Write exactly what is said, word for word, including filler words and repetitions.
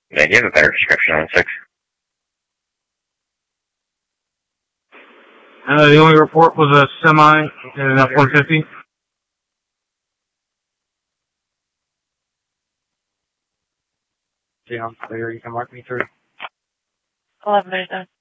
Yeah, you have a better description on six. Uh, the only report was a semi and an F one fifty. Yeah, I'm clear. You can mark me through. eleven minutes.